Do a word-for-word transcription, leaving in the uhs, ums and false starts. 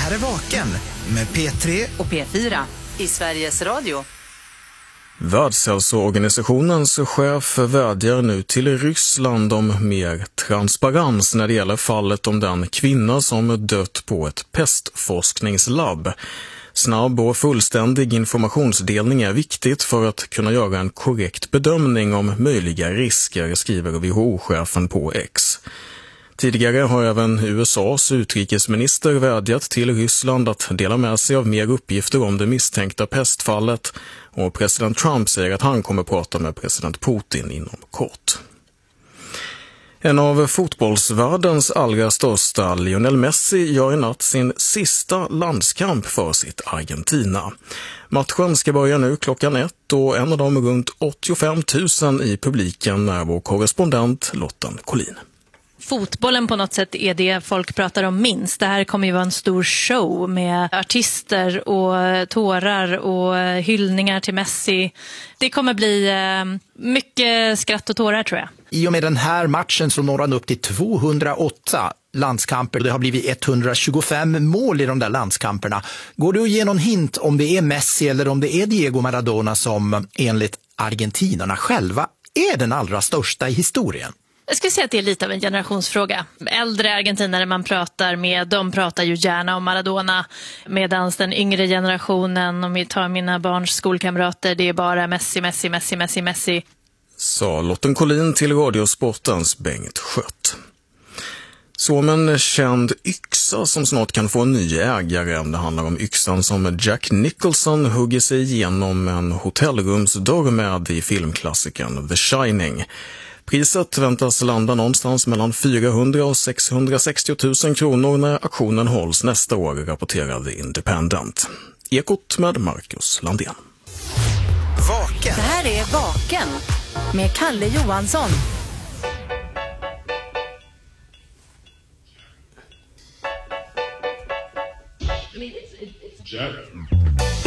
här är Vaken med P tre och P fyra i Sveriges Radio. Världshälsoorganisationens chef vädjar nu till Ryssland om mer transparens när det gäller fallet om den kvinna som dött på ett pestforskningslabb. Snabb och fullständig informationsdelning är viktigt för att kunna göra en korrekt bedömning om möjliga risker, skriver W H O-chefen på X. Tidigare har även U S A:s utrikesminister vädjat till Ryssland att dela med sig av mer uppgifter om det misstänkta pestfallet, och president Trump säger att han kommer prata med president Putin inom kort. En av fotbollsvärldens allra största, Lionel Messi, gör i natt sin sista landskamp för sitt Argentina. Matchen ska börja nu klockan ett och en av de runt åttiofem tusen i publiken är vår korrespondent Lotten Collin. Fotbollen på något sätt är det folk pratar om minst. Det här kommer ju vara en stor show med artister och tårar och hyllningar till Messi. Det kommer bli mycket skratt och tårar, tror jag. I och med den här matchen så når han upp till tvåhundraåtta landskamper. Det har blivit etthundratjugofem mål i de där landskamperna. Går du att ge någon hint om det är Messi eller om det är Diego Maradona som enligt argentinarna själva är den allra största i historien? Jag skulle säga att det är lite av en generationsfråga. Äldre argentinare man pratar med, de pratar ju gärna om Maradona. Medan den yngre generationen, om vi tar mina barns skolkamrater, det är bara Messi, Messi, Messi, Messi, Messi. Sa Lotten Collin till Radiosportens Bengt Skött. Så om en känd yxa som snart kan få en ny ägare. Det handlar om yxan som Jack Nicholson hugger sig igenom en hotellrumsdörr med i filmklassikern The Shining. Priset väntas landa någonstans mellan fyrahundra och sexhundrasextio tusen kronor när auktionen hålls nästa år, rapporterade Independent. Ekot med Marcus Landén. Vaken. Det här är Vaken med Kalle Johansson. I mean, it's, it's, it's